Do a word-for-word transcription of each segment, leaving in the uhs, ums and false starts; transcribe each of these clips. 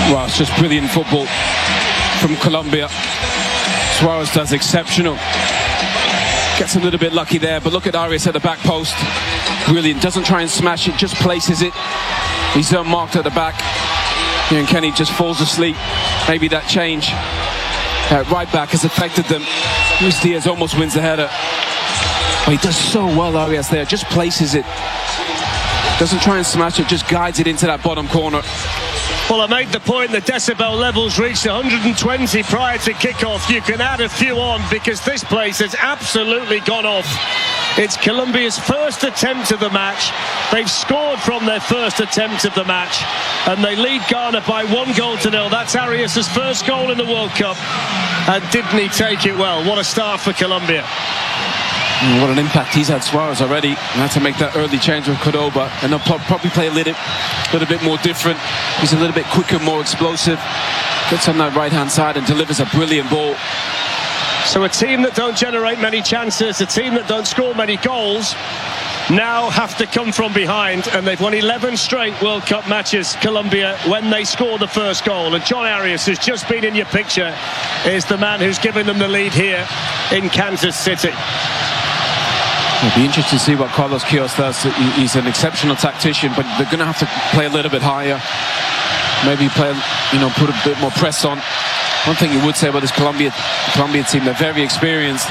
Well, it's just brilliant football from Colombia. Suarez does exceptional. Gets a little bit lucky there, but look at Arias at the back post. Brilliant. Doesn't try and smash it, just places it. He's unmarked at the back. Here, and Kenny just falls asleep. Maybe that change at right back has affected them. Luis Diaz almost wins the header. But he does so well, Arias, there. Just places it. Doesn't try and smash it, just guides it into that bottom corner. Well, I made the point the decibel levels reached one hundred twenty prior to kickoff. You can add a few on because this place has absolutely gone off. It's Colombia's first attempt of the match. They've scored from their first attempt of the match, and they lead Ghana by one goal to nil. That's Arias' first goal in the World Cup, and didn't he take it well? What a start for Colombia. And what an impact he's had, Suarez, already. And had to make that early change with Cordoba, and they'll probably play a little, little bit more different. He's a little bit quicker, more explosive. Gets on that right-hand side and delivers a brilliant ball. So a team that don't generate many chances, a team that don't score many goals, now have to come from behind, and they've won eleven straight World Cup matches, Colombia, when they score the first goal. And John Arias, who's just been in your picture, is the man who's given them the lead here in Kansas City. It'll be interesting to see what Carlos Queiroz does. He's an exceptional tactician, but they're going to have to play a little bit higher. Maybe play, you know, put a bit more press on. One thing you would say about this Colombia, Colombia team, they're very experienced.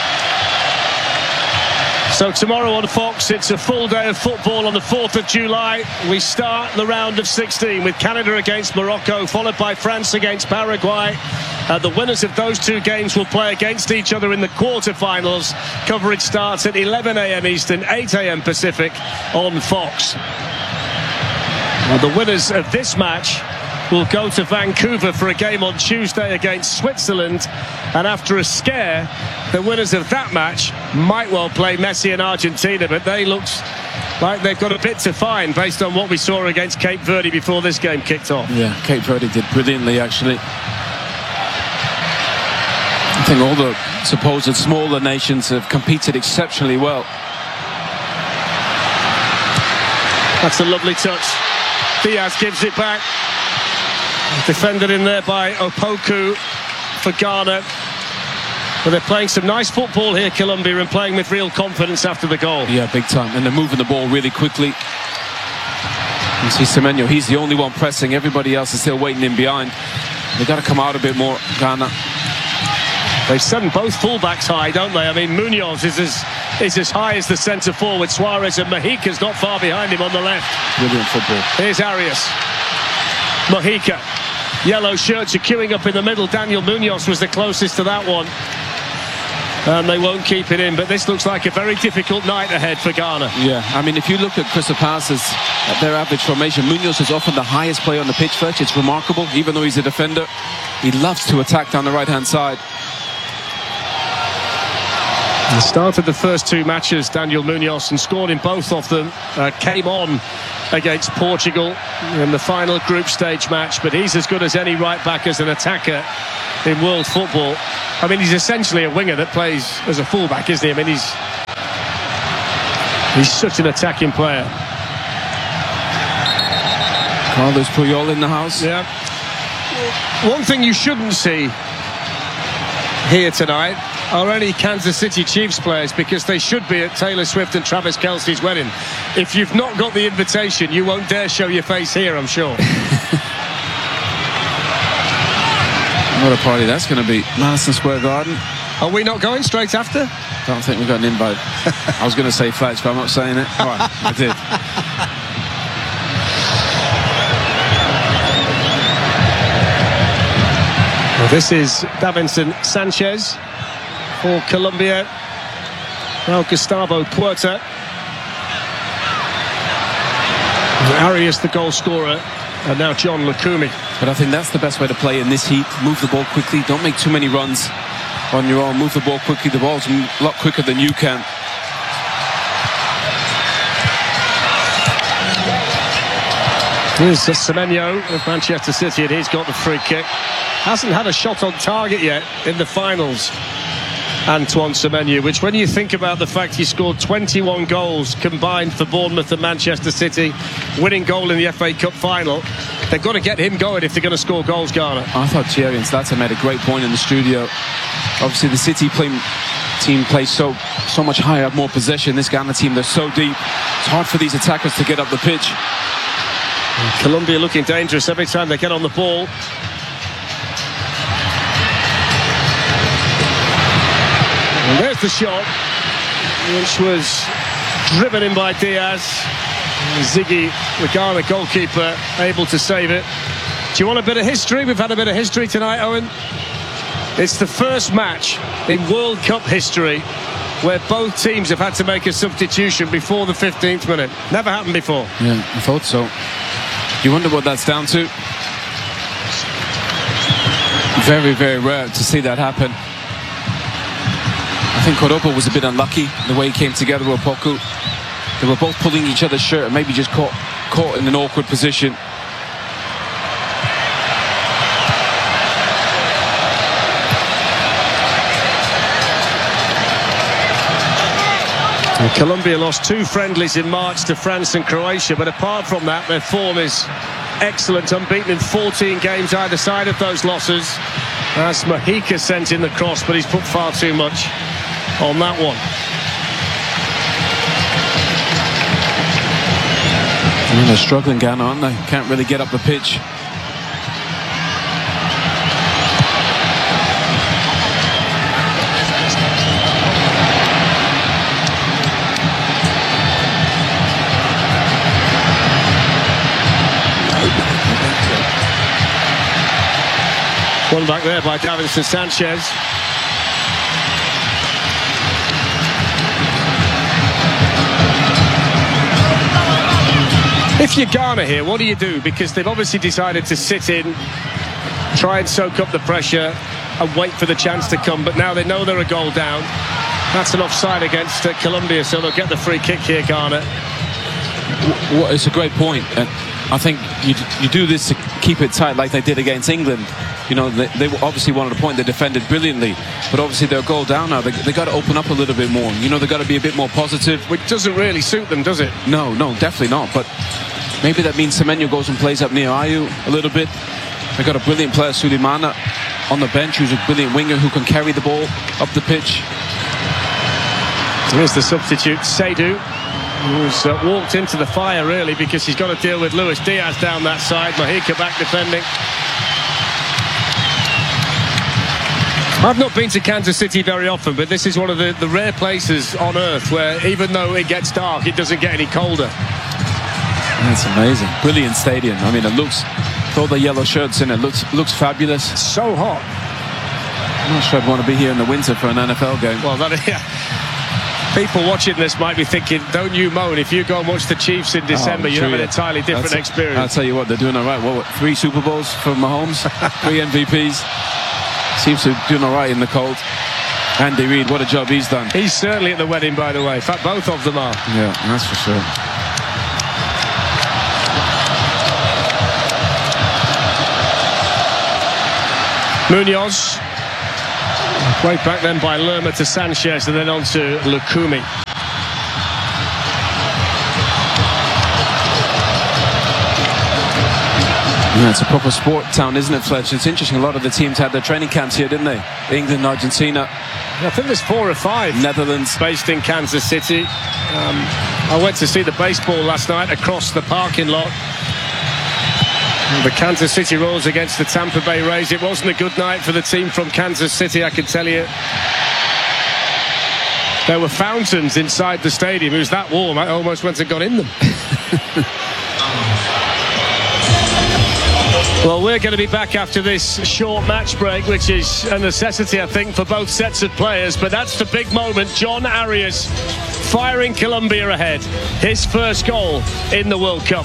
So tomorrow on Fox, it's a full day of football on the fourth of July. We start the round of sixteen with Canada against Morocco, followed by France against Paraguay. Uh, the winners of those two games will play against each other in the quarterfinals. Coverage starts at eleven a m Eastern, eight a m Pacific on Fox. Well, the winners of this match will go to Vancouver for a game on Tuesday against Switzerland, and after a scare, the winners of that match might well play Messi and Argentina, but they looked like they've got a bit to find based on what we saw against Cape Verde before this game kicked off. Yeah, Cape Verde did brilliantly, actually. I think all the supposed smaller nations have competed exceptionally well. That's a lovely touch. Diaz gives it back. Defended in there by Opoku for Ghana. But they're playing some nice football here, Colombia, and playing with real confidence after the goal. Yeah, big time. And they're moving the ball really quickly. You see Semenyo, he's the only one pressing. Everybody else is still waiting in behind. They've got to come out a bit more, Ghana. They've sent both fullbacks high, don't they? I mean, Munoz is as, is as high as the centre forward. Suarez, and Mojica's not far behind him on the left. Brilliant football. Here's Arias. Mojica. Yellow shirts are queuing up in the middle. Daniel Munoz was the closest to that one. And they won't keep it in, but this looks like a very difficult night ahead for Ghana. Yeah, I mean, if you look at Crystal Palace's, at their average formation, Munoz is often the highest player on the pitch, Fletch. It's remarkable, even though he's a defender. He loves to attack down the right-hand side. He started the first two matches, Daniel Munoz, and scored in both of them. Uh, came on against Portugal in the final group stage match, but he's as good as any right-back as an attacker in world football. I mean, he's essentially a winger that plays as a fullback, isn't he? I mean, he's he's such an attacking player. Carlos Puyol in the house. Yeah. One thing you shouldn't see here tonight are any Kansas City Chiefs players, because they should be at Taylor Swift and Travis Kelce's wedding. If you've not got the invitation, you won't dare show your face here, I'm sure. What a party that's going to be. Madison Square Garden. Are we not going straight after? Don't think we've got an invite. I was going to say Fletch, but I'm not saying it. All right, I did. Well, this is Davinson Sanchez for Colombia. Now Gustavo Puerta. Arias, the goal scorer, and now John Lukumi. But I think that's the best way to play in this heat. Move the ball quickly. Don't make too many runs on your own. Move the ball quickly. The ball's a lot quicker than you can. Here's Semenyo of Manchester City, and he's got the free kick. Hasn't had a shot on target yet in the finals, Antoine Semenyo, which, when you think about the fact he scored twenty-one goals combined for Bournemouth and Manchester City, winning goal in the F A Cup final, they've got to get him going if they're going to score goals, Ghana. I thought Thierry and Zlatan made a great point in the studio. Obviously, the City play, team plays so so much higher, more possession. This Ghana team, they're so deep. It's hard for these attackers to get up the pitch. Colombia looking dangerous every time they get on the ball. And there's the shot, which was driven in by Diaz. And Ziggy, the Ghana goalkeeper, able to save it. Do you want a bit of history? We've had a bit of history tonight, Owen. It's the first match in World Cup history where both teams have had to make a substitution before the fifteenth minute. Never happened before. Yeah, I thought so. You wonder what that's down to? Very, very rare to see that happen. I think Cordoba was a bit unlucky the way he came together with Poku. They were both pulling each other's shirt and maybe just caught, caught in an awkward position. And Colombia lost two friendlies in March to France and Croatia, but apart from that, their form is excellent, unbeaten in fourteen games either side of those losses. As Mojica sent in the cross, but he's put far too much on that one. I mean, they're struggling, Ghana, aren't they? Can't really get up the pitch. One back there by Davinson Sanchez. If you're Ghana here, what do you do? Because they've obviously decided to sit in, try and soak up the pressure and wait for the chance to come, but now they know they're a goal down. That's an offside against uh, Colombia, so they'll get the free kick here, Ghana. Well, it's a great point. And I think you, you do this to keep it tight like they did against England. You know, they, they obviously wanted a point. They defended brilliantly, but obviously they're a goal down now. They, they got to open up a little bit more. You know, they've got to be a bit more positive. Which doesn't really suit them, does it? No, no, definitely not. But maybe that means Semenyo goes and plays up near Ayew a little bit. They've got a brilliant player, Sulemana, on the bench, who's a brilliant winger who can carry the ball up the pitch. Here's the substitute, Seydou, who's uh, walked into the fire, really, because he's got to deal with Luis Diaz down that side. Mojica back defending. I've not been to Kansas City very often, but this is one of the, the rare places on earth where even though it gets dark, it doesn't get any colder. That's amazing. Brilliant stadium. I mean, it looks, with all the yellow shirts in it, looks looks fabulous. So hot. I'm not sure I'd want to be here in the winter for an N F L game. Well, that, yeah. People watching this might be thinking, don't you moan, if you go and watch the Chiefs in December, oh, you have an entirely different That's, experience. I'll tell you what, they're doing all right. What, what three Super Bowls for Mahomes, three M V Ps. Seems to be doing all right in the cold. Andy Reid, what a job he's done. He's certainly at the wedding, by the way. In fact, both of them are. Yeah, that's for sure. Munoz. Played back then by Lerma to Sanchez and then on to Lukumi. Yeah, it's a proper sport town, isn't it, Fletcher? It's interesting. A lot of the teams had their training camps here, didn't they? England, Argentina. I think there's four or five. Netherlands. Based in Kansas City. Um, I went to see the baseball last night across the parking lot. The Kansas City Royals against the Tampa Bay Rays. It wasn't a good night for the team from Kansas City, I can tell you. There were fountains inside the stadium. It was that warm, I almost went and got in them. Well, we're going to be back after this short match break, which is a necessity, I think, for both sets of players. But that's the big moment. John Arias firing Colombia ahead. His first goal in the World Cup.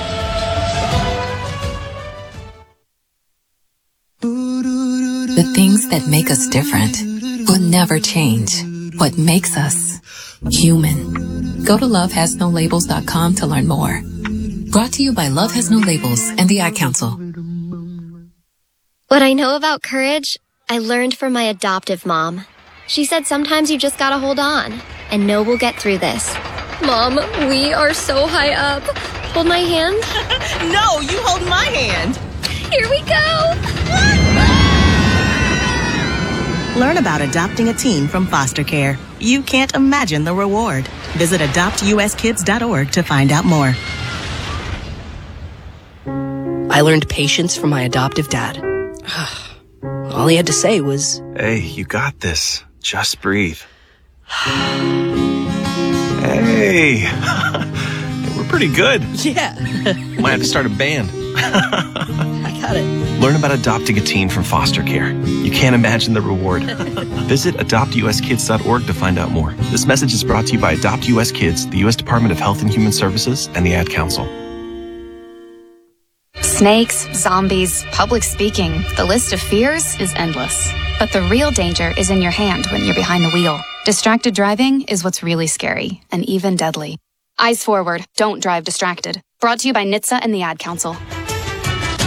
The things that make us different will never change. What makes us human. Go to love has no labels dot com to learn more. Brought to you by Love Has No Labels and the Ad Council. What I know about courage, I learned from my adoptive mom. She said sometimes you just gotta hold on and know we'll get through this. Mom, we are so high up. Hold my hand. No, you hold my hand. hand. Here we go! Learn about adopting a teen from foster care. You can't imagine the reward. Visit adopt u s kids dot org to find out more. I learned patience from my adoptive dad. All he had to say was, "Hey, you got this. Just breathe." Hey, we're pretty good. yeah, Might have to start a band. I got it. Learn about adopting a teen from foster care. You can't imagine the reward. Visit adopt u s kids dot org to find out more. This message is brought to you by Adopt U S Kids, the U S Department of Health and Human Services, and the Ad Council. Snakes, zombies, public speaking. The list of fears is endless. But the real danger is in your hand when you're behind the wheel. Distracted driving is what's really scary and even deadly. Eyes forward. Don't drive distracted. Brought to you by N H T S A and the Ad Council.